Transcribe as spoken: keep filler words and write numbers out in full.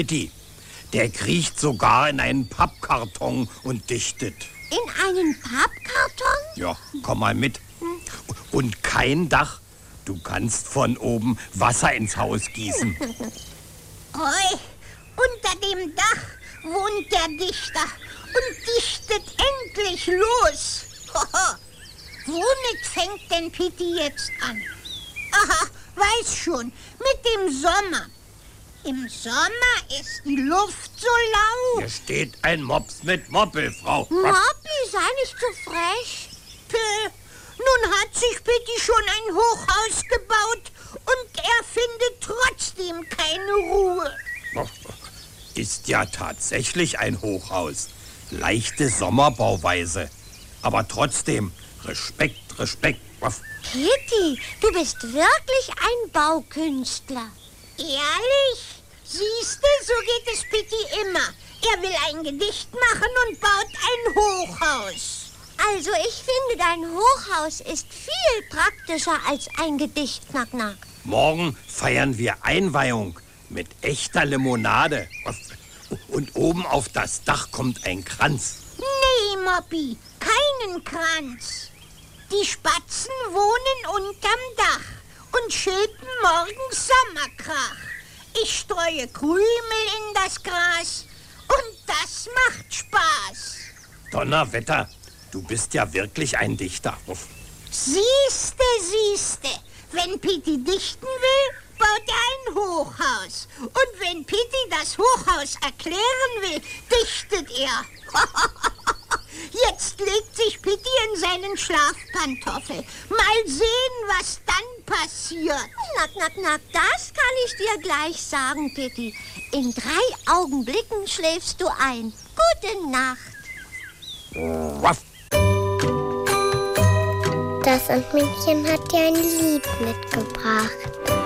Pitti, der kriecht sogar in einen Pappkarton und dichtet. In einen Pappkarton? Ja, komm mal mit. Und kein Dach. Du kannst von oben Wasser ins Haus gießen. Oi, unter dem Dach wohnt der Dichter und dichtet endlich los. Womit fängt denn Pitti jetzt an? Aha, weiß schon, mit dem Sommer. Im Sommer ist die Luft so lau. Hier steht ein Mops mit Moppel, Frau. Moppi, sei nicht so frech. Pö, nun hat sich Pitti schon ein Hochhaus gebaut und er findet trotzdem keine Ruhe. Ist ja tatsächlich ein Hochhaus. Leichte Sommerbauweise. Aber trotzdem, Respekt, Respekt. Pitti, du bist wirklich ein Baukünstler. Ehrlich? Siehste, so geht es Pitti immer. Er will ein Gedicht machen und baut ein Hochhaus. Also ich finde, dein Hochhaus ist viel praktischer als ein Gedicht, Knack, Knack. Morgen feiern wir Einweihung mit echter Limonade. Und oben auf das Dach kommt ein Kranz. Nee, Moppi, keinen Kranz. Die Spatzen wohnen unterm Dach und chilpen morgens Sommerkrach. Ich streue Krümel in das Gras und das macht Spaß. Donnerwetter, du bist ja wirklich ein Dichter. Siehste, siehste, wenn Pitti dichten will, baut er ein Hochhaus. Und wenn Pitti das Hochhaus erklären will, dichtet er. Jetzt legt sich Pitti in seinen Schlafpantoffel. Mal sehen, was dann passiert. Knack, knack, knack, das kann ich dir gleich sagen, Pitti. In drei Augenblicken schläfst du ein. Gute Nacht. Das Sandmännchen hat dir ein Lied mitgebracht.